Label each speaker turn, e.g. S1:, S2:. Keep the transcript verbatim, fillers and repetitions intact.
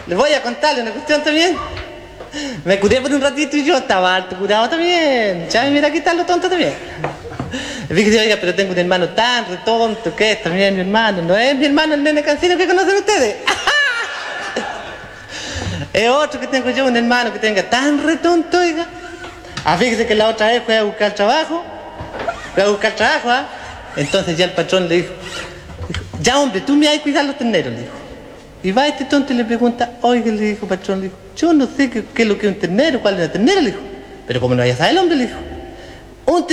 S1: les voy a contarle una cuestión también. Me curé por un ratito y yo estaba harto curado también. Ya mira aquí está lo tonto también. Fíjese, oiga, pero tengo un hermano tan retonto que es también mi hermano. No es mi hermano el nene cancino que conocen ustedes. Es otro que tengo yo, un hermano que tenga tan retonto, oiga. Ah, fíjese que la otra vez fue a buscar trabajo. Fue a buscar trabajo, ¿ah? Entonces ya el patrón le dijo, dijo, ya hombre, tú me vas a cuidar los terneros, le dijo. Y va este tonto y le pregunta, oiga, le dijo, patrón, le dijo, yo no sé qué, qué es lo que es un ternero, cuál es una ternera, le dijo. Pero como no vaya a saber el hombre, le dijo, un